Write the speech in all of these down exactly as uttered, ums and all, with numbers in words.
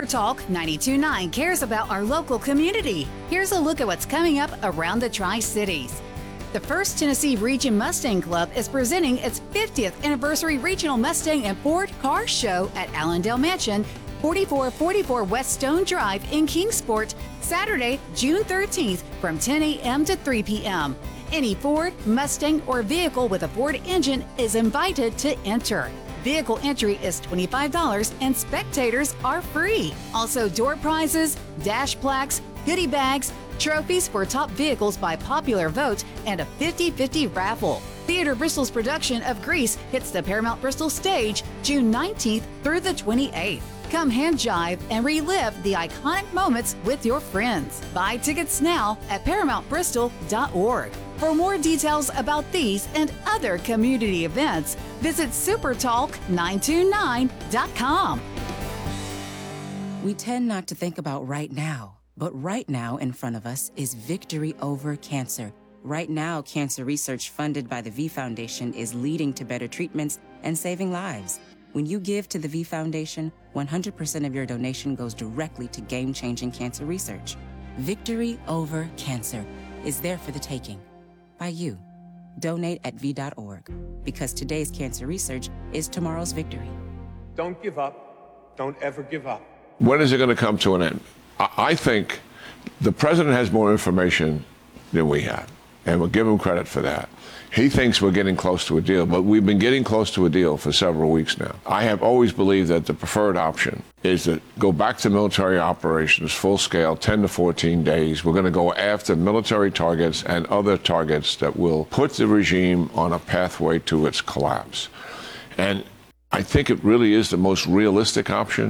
Talk ninety-two point nine cares about our local community. Here's a look at what's coming up around the Tri-Cities. The First Tennessee Region Mustang Club is presenting its fiftieth anniversary Regional Mustang and Ford Car Show at Allendale Mansion, forty-four forty-four West Stone Drive in Kingsport, Saturday, June thirteenth from ten a.m. to three p.m. Any Ford, Mustang, or vehicle with a Ford engine is invited to enter. Vehicle entry is twenty-five dollars and spectators are free. Also, door prizes, dash plaques, goodie bags, trophies for top vehicles by popular vote, and a fifty-fifty raffle. Theater Bristol's production of Grease hits the Paramount Bristol stage June nineteenth through the twenty-eighth. Come hand jive and relive the iconic moments with your friends. Buy tickets now at paramount bristol dot org. For more details about these and other community events, visit super talk nine two nine dot com. We tend not to think about right now, but right now in front of us is victory over cancer. Right now, cancer research funded by the V Foundation is leading to better treatments and saving lives. When you give to the V Foundation, one hundred percent of your donation goes directly to game-changing cancer research. Victory over cancer is there for the taking. By you. Donate at V dot org, because today's cancer research is tomorrow's victory. Don't give up. Don't ever give up. When is it going to come to an end? I, I think the president has more information than we have, and we'll give him credit for that. He thinks we're getting close to a deal, but we've been getting close to a deal for several weeks now. I have always believed that the preferred option is to go back to military operations, full scale, ten to fourteen days. We're going to go after military targets and other targets that will put the regime on a pathway to its collapse. And I think it really is the most realistic option.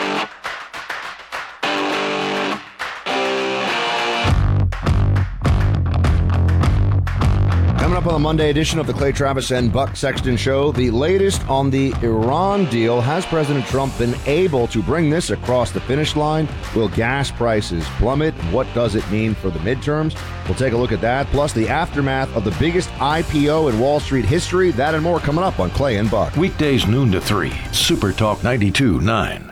Coming up on the Monday edition of the Clay Travis and Buck Sexton Show, the latest on the Iran deal. Has President Trump been able to bring this across the finish line? Will gas prices plummet? What does it mean for the midterms? We'll take a look at that, plus the aftermath of the biggest I P O in Wall Street history. That and more coming up on Clay and Buck. Weekdays noon to three, Super Talk ninety-two point nine.